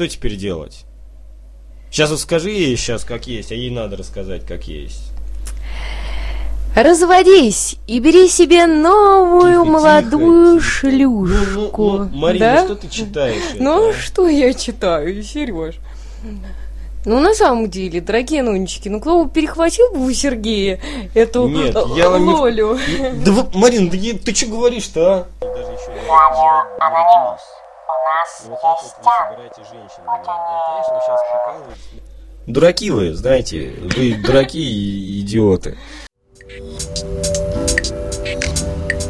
Что теперь делать? Сейчас вот скажи ей сейчас как есть, а ей надо рассказать как есть. Разводись и бери себе новую молодую шлюшку. Марина, да? что ты читаешь? Что я читаю, Сереж? На самом деле, дорогие нонечки, кто бы перехватил бы у Сергея эту Лолю? Да, Марина, ты что говоришь-то, а? Аноним, у нас есть Дураки вы, знаете, вы дураки и идиоты.